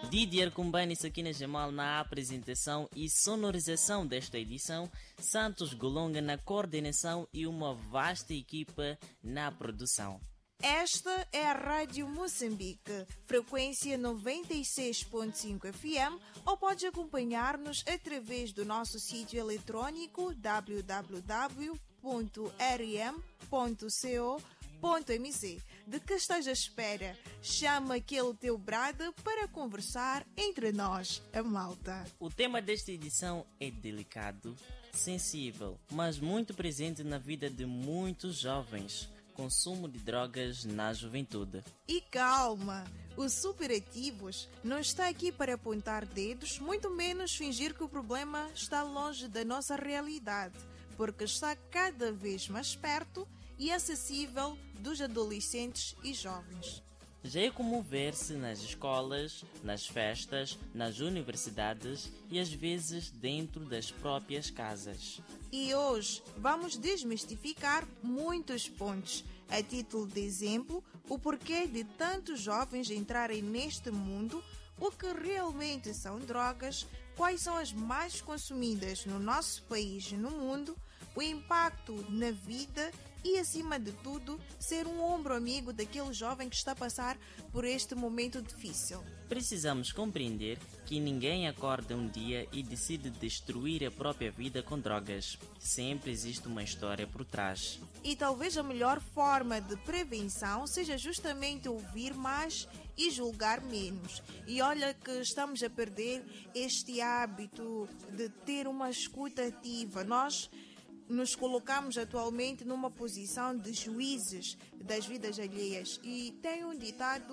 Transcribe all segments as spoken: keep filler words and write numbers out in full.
Didier Kumbani e Sakina Jamal na apresentação e sonorização desta edição, Santos Golonga na coordenação e uma vasta equipa na produção. Esta é a Rádio Moçambique, frequência noventa e seis ponto cinco F M, ou pode acompanhar-nos através do nosso sítio eletrônico w w w ponto r m ponto co ponto m z. De que estás à espera? Chama aquele teu brado para conversar entre nós, a malta. O tema desta edição é delicado, sensível, mas muito presente na vida de muitos jovens. Consumo de drogas na juventude. E calma, os superativos não está aqui para apontar dedos, muito menos fingir que o problema está longe da nossa realidade, porque está cada vez mais perto e acessível dos adolescentes e jovens. Já é comum ver-se nas escolas, nas festas, nas universidades e às vezes dentro das próprias casas. E hoje vamos desmistificar muitos pontos. A título de exemplo, o porquê de tantos jovens entrarem neste mundo, o que realmente são drogas, quais são as mais consumidas no nosso país e no mundo, o impacto na vida e, acima de tudo, ser um ombro amigo daquele jovem que está a passar por este momento difícil. Precisamos compreender que ninguém acorda um dia e decide destruir a própria vida com drogas. Sempre existe uma história por trás. E talvez a melhor forma de prevenção seja justamente ouvir mais e julgar menos. E olha que estamos a perder este hábito de ter uma escuta ativa. Nós nos colocamos atualmente numa posição de juízes das vidas alheias. E tem um ditado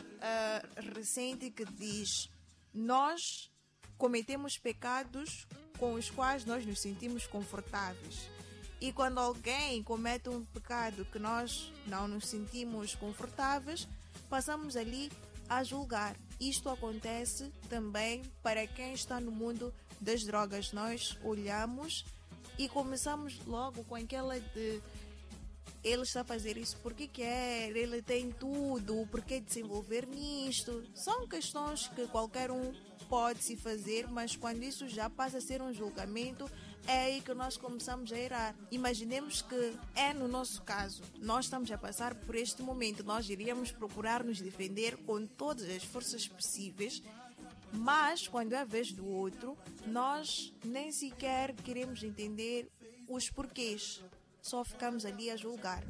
uh, recente que diz: nós cometemos pecados com os quais nós nos sentimos confortáveis. E quando alguém comete um pecado que nós não nos sentimos confortáveis, passamos ali a julgar. Isto acontece também para quem está no mundo das drogas. Nós olhamos e começamos logo com aquela de: ele está a fazer isso porque quer, ele tem tudo, por que desenvolver nisto? São questões que qualquer um pode se fazer, mas quando isso já passa a ser um julgamento, é aí que nós começamos a errar. Imaginemos que é no nosso caso, nós estamos a passar por este momento, nós iríamos procurar nos defender com todas as forças possíveis, mas quando é a vez do outro, nós nem sequer queremos entender os porquês, só ficamos ali a julgar.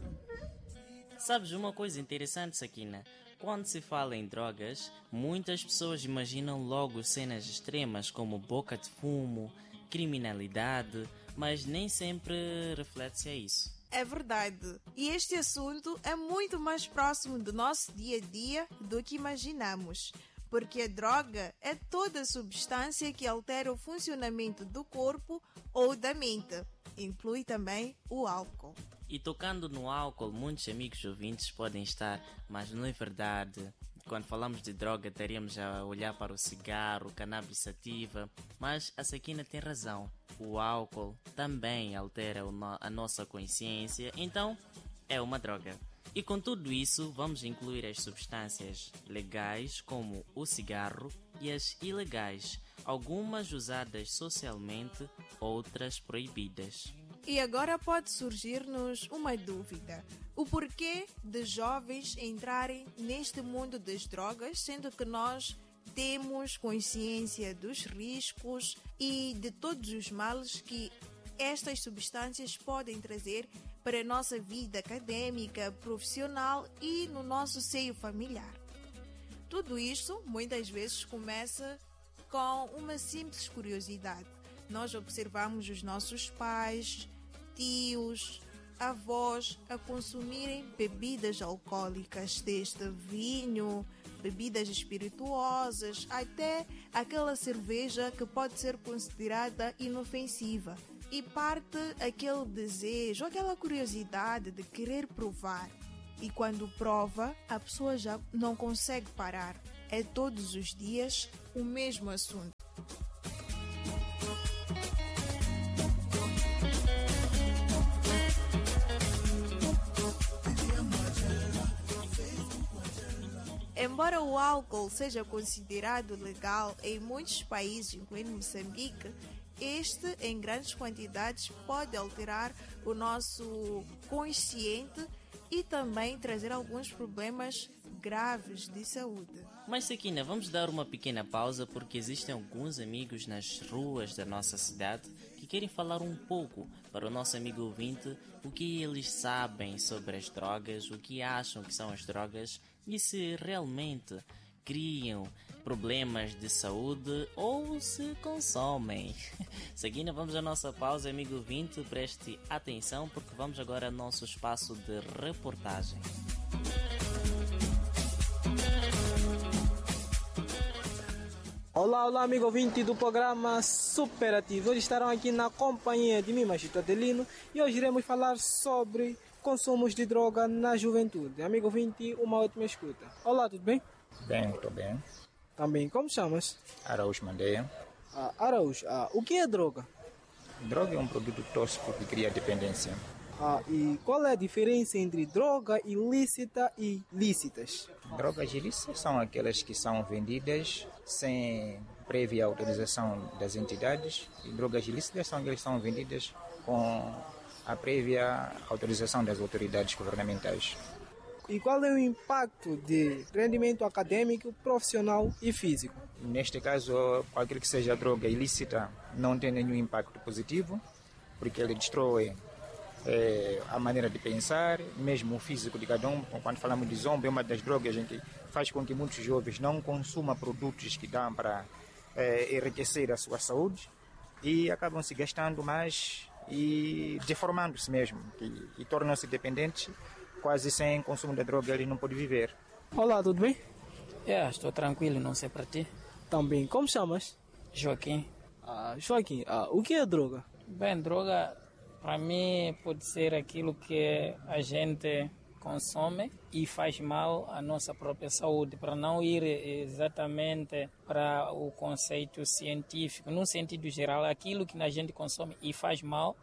Sabes uma coisa interessante, Sakina? Quando se fala em drogas, muitas pessoas imaginam logo cenas extremas como boca de fumo, criminalidade, mas nem sempre reflete-se a isso. É verdade. E este assunto é muito mais próximo do nosso dia a dia do que imaginamos. Porque a droga é toda substância que altera o funcionamento do corpo ou da mente. Inclui também o álcool. E tocando no álcool, muitos amigos ouvintes podem estar, mas não é verdade. Quando falamos de droga, estaríamos a olhar para o cigarro, cannabis sativa, mas a Sakina tem razão. O álcool também altera a nossa consciência, então é uma droga. E com tudo isso, vamos incluir as substâncias legais, como o cigarro, e as ilegais, algumas usadas socialmente, outras proibidas. E agora pode surgir-nos uma dúvida: o porquê de jovens entrarem neste mundo das drogas, sendo que nós temos consciência dos riscos e de todos os males que estas substâncias podem trazer para a nossa vida acadêmica, profissional e no nosso seio familiar. Tudo isto muitas vezes começa com uma simples curiosidade. Nós observamos os nossos pais, tios, avós a consumirem bebidas alcoólicas, desde vinho, bebidas espirituosas, até aquela cerveja que pode ser considerada inofensiva. E parte aquele desejo, aquela curiosidade de querer provar. E quando prova, a pessoa já não consegue parar. É todos os dias o mesmo assunto. Embora o álcool seja considerado legal em muitos países, incluindo Moçambique, este, em grandes quantidades, pode alterar o nosso consciente e também trazer alguns problemas graves de saúde. Mas, Sakina, vamos dar uma pequena pausa porque existem alguns amigos nas ruas da nossa cidade que querem falar um pouco para o nosso amigo ouvinte o que eles sabem sobre as drogas, o que acham que são as drogas e se realmente criam problemas de saúde ou se consomem. Seguindo, vamos à nossa pausa, amigo ouvinte, preste atenção porque vamos agora ao nosso espaço de reportagem. Olá, olá, amigo ouvinte do programa Superativo. Hoje estarão aqui na companhia de mim, Machito Adelino, e hoje iremos falar sobre consumos de droga na juventude. Amigo ouvinte, uma ótima escuta. Olá, tudo bem? Bem, estou bem. Também, como chamas? Araújo Mandeia. Ah, Araújo, ah, o que é droga? Droga é um produto tóxico que cria dependência. Ah, e qual é a diferença entre droga ilícita e lícitas? Drogas ilícitas são aquelas que são vendidas sem prévia autorização das entidades e drogas ilícitas são aquelas que são vendidas com a prévia autorização das autoridades governamentais. E qual é o impacto de rendimento acadêmico, profissional e físico? Neste caso, qualquer que seja droga ilícita não tem nenhum impacto positivo, porque ele destrói é, a maneira de pensar, mesmo o físico de cada um. Quando falamos de zombie, é uma das drogas em que faz com que muitos jovens não consumam produtos que dão para é, enriquecer a sua saúde e acabam se gastando mais e deformando-se mesmo, e, e tornam-se dependentes. Quase sem consumo de droga ele não pode viver. Olá, tudo bem? É, estou tranquilo, não sei para ti. Também, como chamas? Joaquim. Ah, Joaquim, ah, o que é droga? Bem, droga para mim pode ser aquilo que a gente consome e faz mal à nossa própria saúde, para não ir exatamente para o conceito científico. No sentido geral, aquilo que a gente consome e faz mal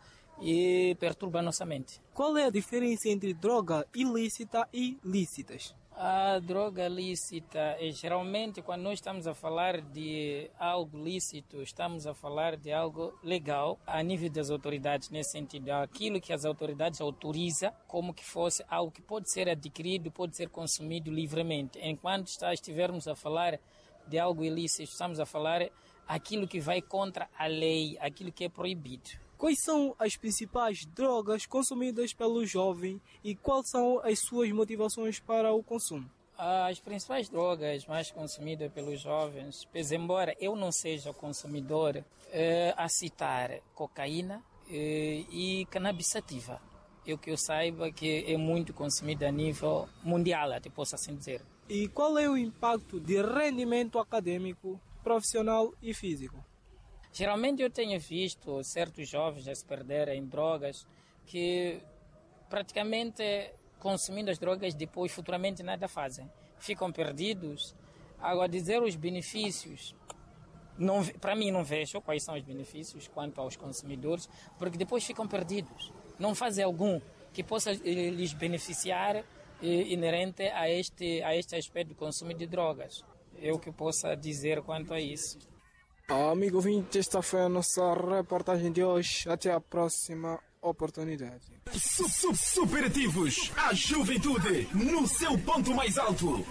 e perturba a nossa mente. Qual é a diferença entre droga ilícita e lícitas? A droga lícita é geralmente quando nós estamos a falar de algo lícito, estamos a falar de algo legal a nível das autoridades, nesse sentido, aquilo que as autoridades autorizam como que fosse algo que pode ser adquirido, pode ser consumido livremente. Enquanto está, estivermos a falar de algo ilícito, estamos a falar aquilo que vai contra a lei, aquilo que é proibido. Quais são as principais drogas consumidas pelo jovem e quais são as suas motivações para o consumo? As principais drogas mais consumidas pelos jovens, pois embora eu não seja consumidor, é, a citar cocaína é, e cannabis sativa. Eu que eu saiba que é muito consumida a nível mundial, até posso assim dizer. E qual é o impacto de rendimento acadêmico, profissional e físico? Geralmente eu tenho visto certos jovens a se perderem em drogas que praticamente consumindo as drogas depois futuramente nada fazem. Ficam perdidos. Agora dizer os benefícios, não, para mim não vejo quais são os benefícios quanto aos consumidores, porque depois ficam perdidos. Não fazem algum que possa lhes beneficiar eh, inerente a este, a este aspecto do consumo de drogas. Eu que possa dizer quanto a isso. Amigo ouvinte, esta foi a nossa reportagem de hoje. Até a próxima oportunidade. Superativos, a juventude no seu ponto mais alto.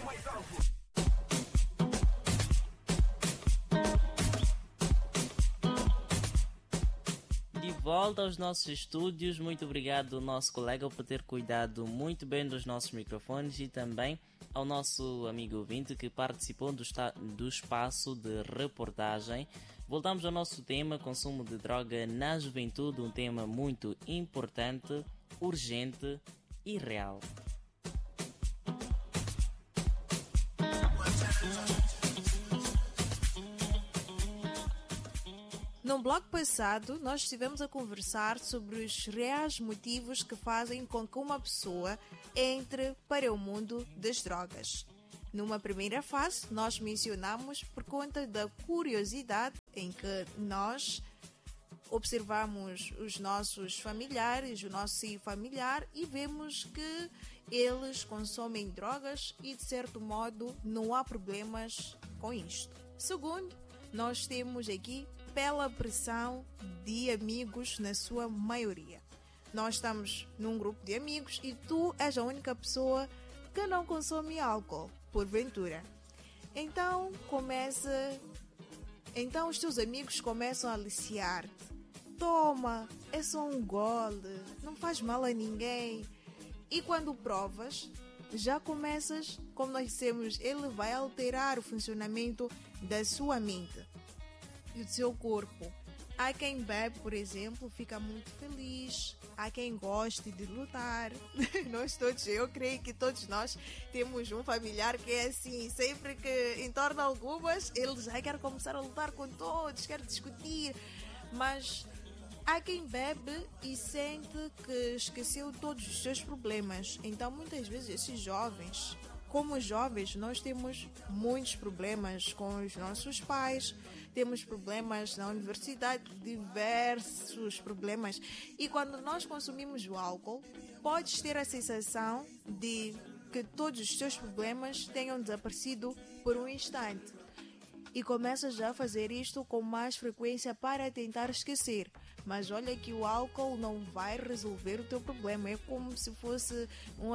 De volta aos nossos estúdios, muito obrigado ao nosso colega por ter cuidado muito bem dos nossos microfones e também ao nosso amigo ouvinte que participou do, do espaço de reportagem. Voltamos ao nosso tema, consumo de droga na juventude, um tema muito importante, urgente e real. No bloco passado, nós estivemos a conversar sobre os reais motivos que fazem com que uma pessoa entre para o mundo das drogas. Numa primeira fase, nós mencionamos por conta da curiosidade em que nós observamos os nossos familiares, o nosso seio familiar e vemos que eles consomem drogas e, de certo modo, não há problemas com isto. Segundo, nós temos aqui pela pressão de amigos na sua maioria. Nós estamos num grupo de amigos e tu és a única pessoa que não consome álcool, porventura. Então começa, então os teus amigos começam a aliciar-te. Toma, é só um gole, não faz mal a ninguém. E quando provas, já começas, como nós dissemos, ele vai alterar o funcionamento da sua mente e do seu corpo. Há quem bebe, por exemplo, fica muito feliz. Há quem goste de lutar. Nós todos, eu creio que todos nós temos um familiar que é assim, sempre que entorna algumas, ele já quer começar a lutar com todos, quer discutir. Mas há quem bebe e sente que esqueceu todos os seus problemas. Então, muitas vezes, esses jovens, como jovens, nós temos muitos problemas com os nossos pais, temos problemas na universidade, diversos problemas. E quando nós consumimos o álcool, podes ter a sensação de que todos os teus problemas tenham desaparecido por um instante. E começas já a fazer isto com mais frequência para tentar esquecer. Mas olha que o álcool não vai resolver o teu problema. É como se fosse um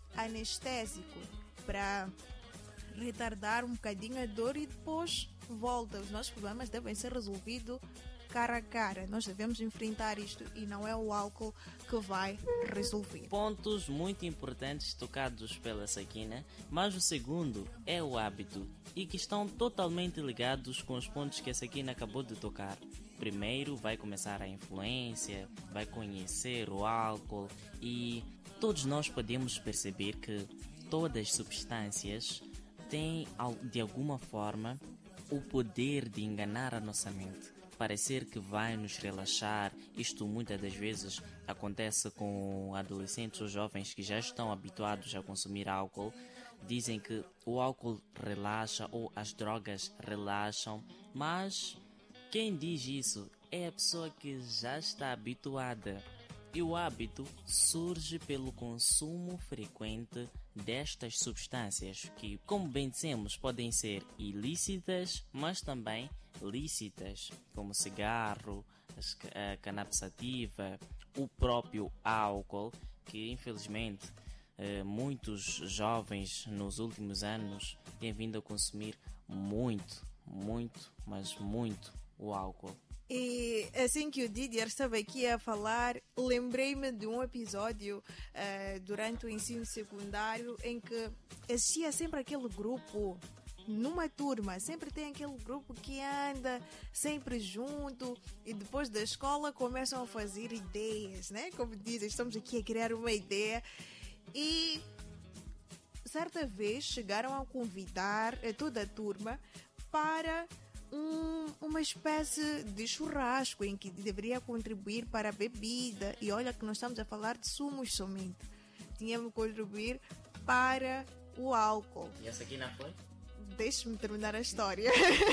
anestésico para retardar um bocadinho a dor e depois volta. Os nossos problemas devem ser resolvidos cara a cara. Nós devemos enfrentar isto e não é o álcool que vai resolver. Pontos muito importantes tocados pela Sakina, mas o segundo é o hábito e que estão totalmente ligados com os pontos que a Sakina acabou de tocar. Primeiro vai começar a influência, vai conhecer o álcool e todos nós podemos perceber que todas as substâncias têm de alguma forma o poder de enganar a nossa mente. Parecer que vai nos relaxar, isto muitas das vezes acontece com adolescentes ou jovens que já estão habituados a consumir álcool. Dizem que o álcool relaxa ou as drogas relaxam, mas quem diz isso é a pessoa que já está habituada. E o hábito surge pelo consumo frequente destas substâncias, que, como bem dissemos, podem ser ilícitas, mas também lícitas, como cigarro, a cannabis sativa, o próprio álcool, que infelizmente muitos jovens nos últimos anos têm vindo a consumir muito, muito, mas muito o álcool. E assim que o Didier estava aqui a falar, lembrei-me de um episódio uh, durante o ensino secundário em que existia sempre aquele grupo, numa turma, sempre tem aquele grupo que anda sempre junto e depois da escola começam a fazer ideias, né? Como dizem, estamos aqui a criar uma ideia. E certa vez chegaram a convidar toda a turma para Um, uma espécie de churrasco em que deveria contribuir para a bebida. E olha que nós estamos a falar de sumos somente. Tínhamos que contribuir para o álcool. E essa aqui não foi? Deixe-me terminar a história.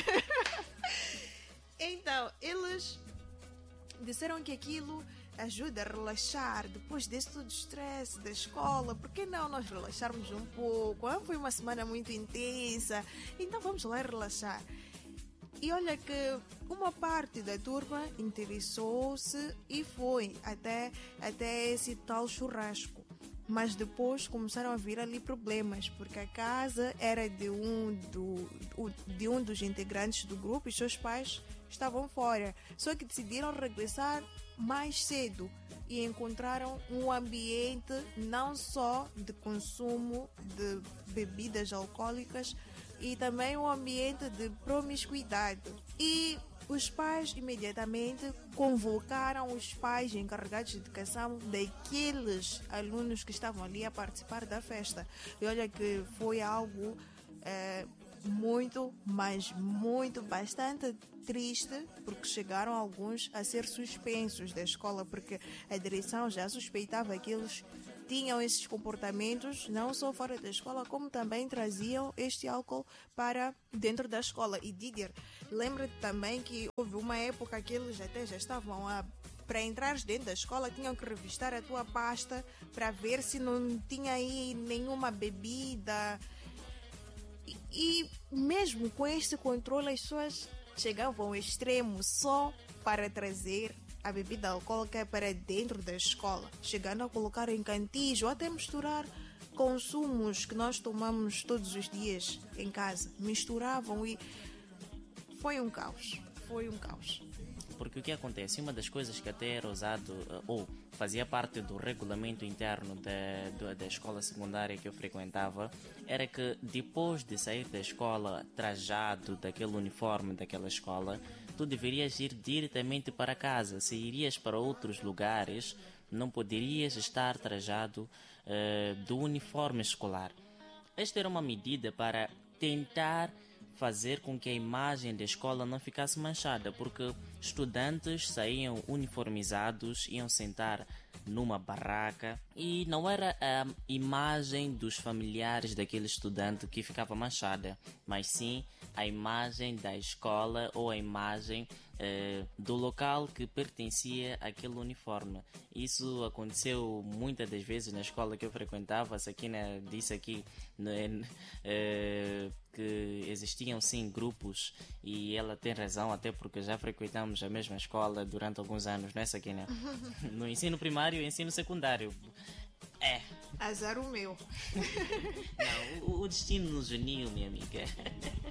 Então, eles disseram que aquilo ajuda a relaxar depois desse todo o estresse da escola. Por que não nós relaxarmos um pouco? Ah, foi uma semana muito intensa, então vamos lá relaxar. E olha que uma parte da turma interessou-se e foi até, até esse tal churrasco. Mas depois começaram a vir ali problemas, porque a casa era de um, do, de um dos integrantes do grupo e seus pais estavam fora. Só que decidiram regressar mais cedo e encontraram um ambiente não só de consumo de bebidas alcoólicas, e também um ambiente de promiscuidade. E os pais imediatamente convocaram os pais encarregados de educação daqueles alunos que estavam ali a participar da festa. E olha que foi algo é, muito, mas muito, bastante triste, porque chegaram alguns a ser suspensos da escola, porque a direção já suspeitava que eles tinham esses comportamentos não só fora da escola, como também traziam este álcool para dentro da escola. E Didier, lembra-te também que houve uma época que eles até já estavam a para entrares dentro da escola tinham que revistar a tua pasta para ver se não tinha aí nenhuma bebida. E, e mesmo com este controle as pessoas chegavam ao extremo só para trazer a bebida alcoólica para dentro da escola, chegando a colocar em cantis ou até misturar consumos que nós tomamos todos os dias em casa. Misturavam e foi um caos, foi um caos. Porque o que acontece, uma das coisas que até era usado, ou fazia parte do regulamento interno da, da, da escola secundária que eu frequentava, era que depois de sair da escola trajado daquele uniforme daquela escola, tu deverias ir diretamente para casa. Se irias para outros lugares, não poderias estar trajado uh, do uniforme escolar. Esta era uma medida para tentar fazer com que a imagem da escola não ficasse manchada, porque estudantes saíam uniformizados, iam sentar numa barraca e não era a imagem dos familiares daquele estudante que ficava manchada, mas sim a imagem da escola ou a imagem eh, do local que pertencia àquele uniforme. Isso aconteceu muitas das vezes na escola que eu frequentava. A Sakina disse aqui né, eh, que existiam sim grupos, e ela tem razão, até porque já frequentamos a mesma escola durante alguns anos, não é, Sakina? No ensino primário e ensino secundário. É. Azar o meu. Não, o, o destino nos uniu, minha amiga.